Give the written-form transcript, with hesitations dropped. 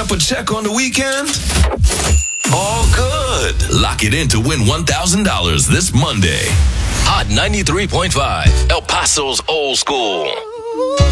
up a check on the weekend? All good. Lock it in to win $1,000 this Monday. Hot 93.5, El Paso's old school.